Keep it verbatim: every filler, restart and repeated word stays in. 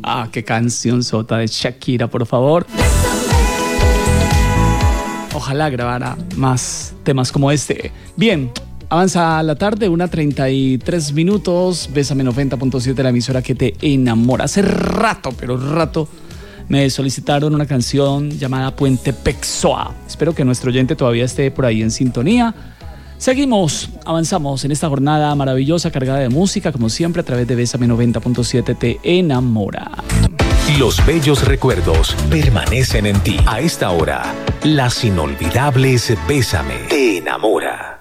Ah, qué canción sota de Shakira, por favor. Ojalá grabara más temas como este. Bien, avanza la tarde, una treinta y tres minutos. Bésame noventa punto siete, la emisora que te enamora. Hace rato, pero rato, me solicitaron una canción llamada Puente Pexoa. Espero que nuestro oyente todavía esté por ahí en sintonía. Seguimos, avanzamos en esta jornada maravillosa, cargada de música, como siempre, a través de Bésame noventa punto siete te enamora. Los bellos recuerdos permanecen en ti. A esta hora, las inolvidables Bésame te enamora.